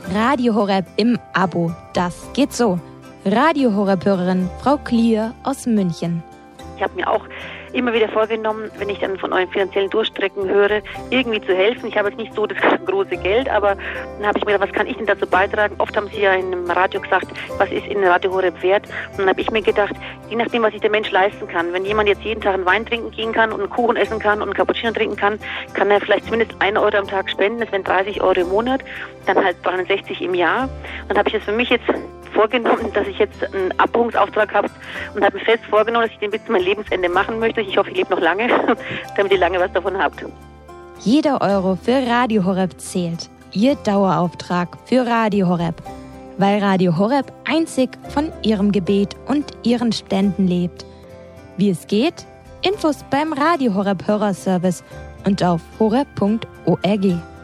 Radio Horeb im Abo. Das geht so. Radio Horeb-Hörerin Frau Klier aus München. Ich habe mir auch immer wieder vorgenommen, wenn ich dann von euren finanziellen Durchstrecken höre, irgendwie zu helfen. Ich habe jetzt nicht so das große Geld, aber dann habe ich mir gedacht, was kann ich denn dazu beitragen? Oft haben sie ja im Radio gesagt, was ist in Radio Horeb wert? Und dann habe ich mir gedacht, je nachdem, was sich der Mensch leisten kann. Wenn jemand jetzt jeden Tag einen Wein trinken gehen kann und einen Kuchen essen kann und einen Cappuccino trinken kann, kann er vielleicht zumindest 1 Euro am Tag spenden. Das wären 30 Euro im Monat, dann halt 360 im Jahr. Dann habe ich es für mich jetzt vorgenommen, dass ich jetzt einen Abbuchungsauftrag habe und habe mir fest vorgenommen, dass ich den bis zu meinem Lebensende machen möchte. Ich hoffe, ich lebe noch lange, damit ihr lange was davon habt. Jeder Euro für Radio Horeb zählt. Ihr Dauerauftrag für Radio Horeb. Weil Radio Horeb einzig von ihrem Gebet und ihren Spenden lebt. Wie es geht? Infos beim Radio Horeb Hörerservice und auf horeb.org.